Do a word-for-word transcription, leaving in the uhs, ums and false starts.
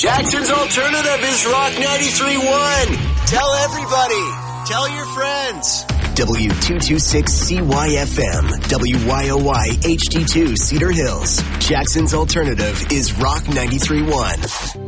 Jackson's Alternative is Rock ninety-three point one. Tell everybody. Tell your friends. W two twenty-six C Y F M, W Y O Y H D two Cedar Hills. Jackson's Alternative is Rock ninety-three point one.